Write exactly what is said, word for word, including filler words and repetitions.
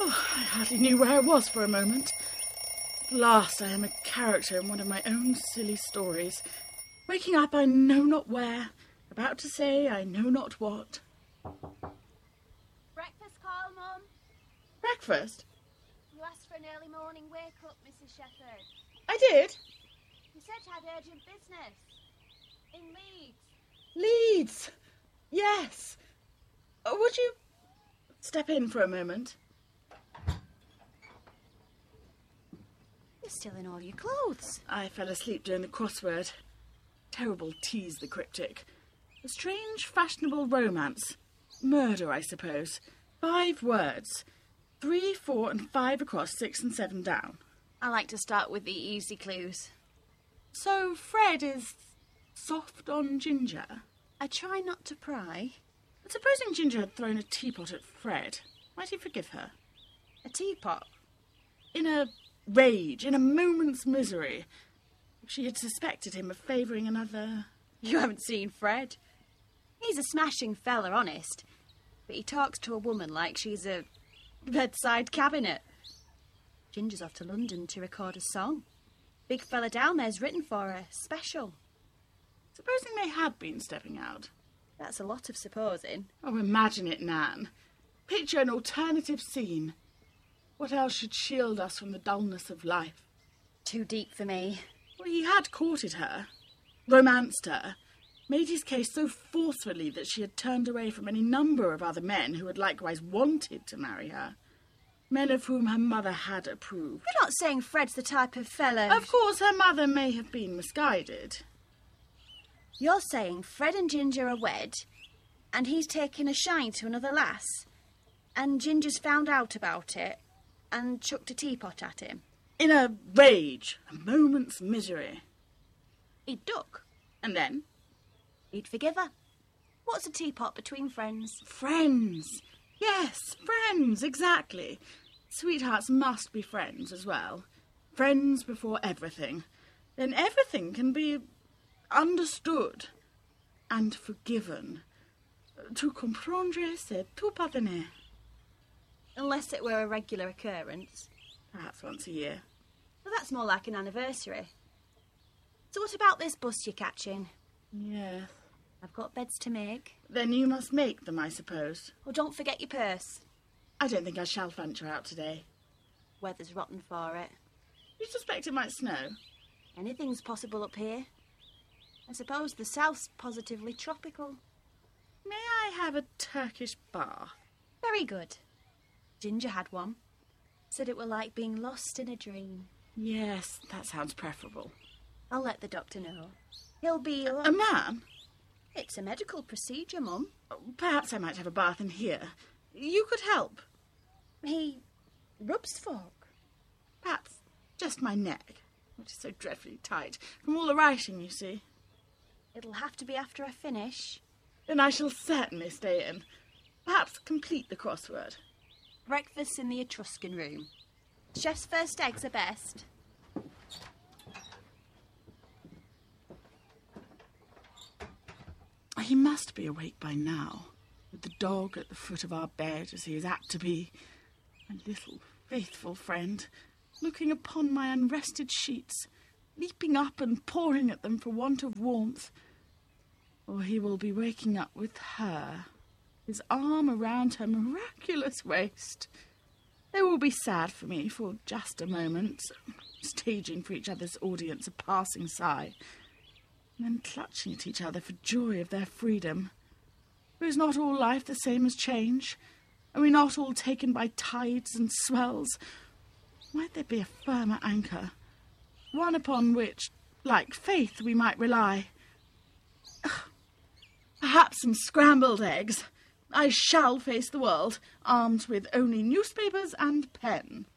Oh, I hardly knew where I was for a moment. At last I am a character in one of my own silly stories. Waking up I know not where, about to say I know not what. Breakfast call, Mum. Breakfast? You asked for an early morning wake-up, Missus Shepherd. I did? You said you had urgent business. In Leeds. Leeds! Yes. Uh, would you step in for a moment? You're still in all your clothes. I fell asleep during the crossword. Terrible tease, the cryptic. A strange, fashionable romance. Murder, I suppose. Five words. Three, four, and five across, six and seven down. I like to start with the easy clues. So Fred is soft on Ginger? I try not to pry. But supposing Ginger had thrown a teapot at Fred, might he forgive her? A teapot? In a rage, in a moment's misery, if she had suspected him of favouring another... You haven't seen Fred. He's a smashing fella, honest. But he talks to a woman like she's a bedside cabinet. Ginger's off to London to record a song. Big fella down there's written for her, special. Supposing they had been stepping out. That's a lot of supposing. Oh, imagine it, Nan. Picture an alternative scene. What else should shield us from the dullness of life? Too deep for me. Well, he had courted her, romanced her, made his case so forcefully that she had turned away from any number of other men who had likewise wanted to marry her. Men of whom her mother had approved. You're not saying Fred's the type of fellow... Of course, her mother may have been misguided. You're saying Fred and Ginger are wed, and he's taken a shine to another lass, and Ginger's found out about it, and chucked a teapot at him. In a rage, a moment's misery. He'd duck. And then? He'd forgive her. What's a teapot between friends? Friends. Yes, friends, exactly. Sweethearts must be friends as well. Friends before everything. Then everything can be understood and forgiven. To comprendre, c'est tout pardonner. Unless it were a regular occurrence. Perhaps once a year. Well, that's more like an anniversary. So what about this bus you're catching? Yes. I've got beds to make. Then you must make them, I suppose. Well, don't forget your purse. I don't think I shall venture out today. Weather's rotten for it. You suspect it might snow? Anything's possible up here. I suppose the south's positively tropical. May I have a Turkish bath? Very good. Ginger had one. Said it were like being lost in a dream. Yes, that sounds preferable. I'll let the doctor know. He'll be... A, a man? It's a medical procedure, Mum. Perhaps I might have a bath in here. You could help. He rubs folk. Perhaps just my neck, which is so dreadfully tight. From all the writing, you see. It'll have to be after I finish. Then I shall certainly stay in. Perhaps complete the crossword. Breakfast in the Etruscan room. Chef's first eggs are best. He must be awake by now, with the dog at the foot of our bed, as he is apt to be. My little faithful friend, looking upon my unrested sheets, leaping up and pawing at them for want of warmth. Or he will be waking up with her, his arm around her miraculous waist. They will be sad for me for just a moment, staging for each other's audience a passing sigh, and then clutching at each other for joy of their freedom. For is not all life the same as change? Are we not all taken by tides and swells? Might there be a firmer anchor, one upon which, like faith, we might rely? Ugh. Perhaps some scrambled eggs. I shall face the world, armed with only newspapers and pen.